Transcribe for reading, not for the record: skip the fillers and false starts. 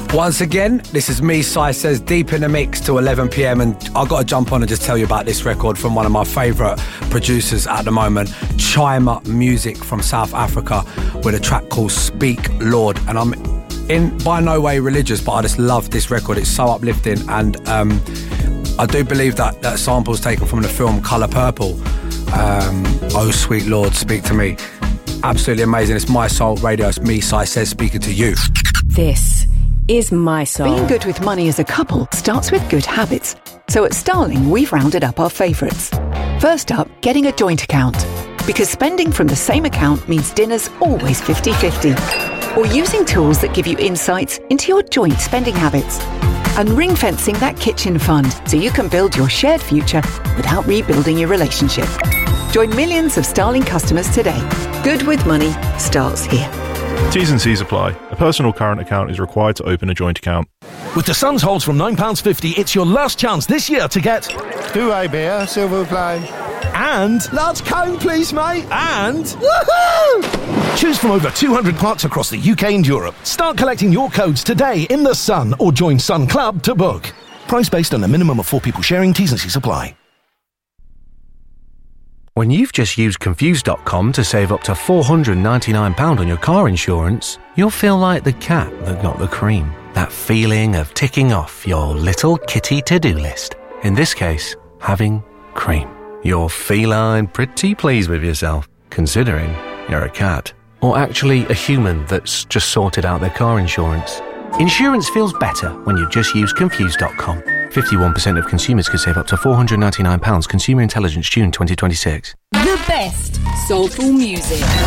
Once again, this is me, Sai Says, deep in the mix till 11 p.m. and I've got to jump on and just tell you about this record from one of my favourite producers at the moment, Chima Music from South Africa, with a track called Speak Lord. And I'm by no way religious, but I just love this record. It's so uplifting, and I do believe that sample's taken from the film Colour Purple. Oh sweet Lord, speak to me. Absolutely amazing. It's My Soul Radio. It's me, Sai Says, speaking to you. This is My Soul. Being good with money as a couple starts with good habits. So at Starling, we've rounded up our favourites. First up, getting a joint account. Because spending from the same account means dinner's always 50-50. Or using tools that give you insights into your joint spending habits. And ring-fencing that kitchen fund so you can build your shared future without rebuilding your relationship. Join millions of Starling customers today. Good with money starts here. T's and C's apply. A personal current account is required to open a joint account. With the Suns holds from £9.50, it's your last chance this year to get... Two-way beer, silver play. And... Large cone, please, mate. And... Woohoo! Choose from over 200 parks across the UK and Europe. Start collecting your codes today in the Sun or join Sun Club to book. Price based on a minimum of 4 people sharing. T's and C's apply. When you've just used Confused.com to save up to £499 on your car insurance, you'll feel like the cat that got the cream. That feeling of ticking off your little kitty to-do list. In this case, having cream. You're feline pretty pleased with yourself, considering you're a cat. Or actually a human that's just sorted out their car insurance. Insurance feels better when you just use Confused.com. 51% of consumers could save up to £499. Consumer Intelligence, June 2026. The best soulful music.